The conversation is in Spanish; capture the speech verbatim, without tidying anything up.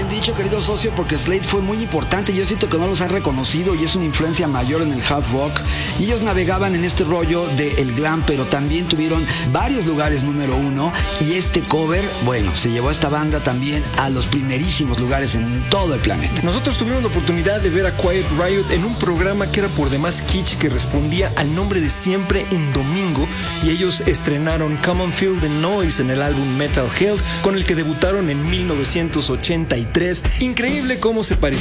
han dicho, querido socio, porque Slade fue muy importante. Yo siento que no los han reconocido y es una influencia mayor en el hard rock. Y ellos navegaban en este rollo del glam, pero también tuvieron varios lugares número uno. Y este cover, bueno, se llevó a esta banda también a los primerísimos lugares en todo el planeta. Nosotros tuvimos la oportunidad de ver a Quiet Riot en un programa que era por demás kitsch, que respondía al nombre de siempre en domingo, y ellos estrenaron Come on Feel the Noise en el álbum Metal Health, con el que debutaron en mil novecientos ochenta y tres. Increíble cómo se parecía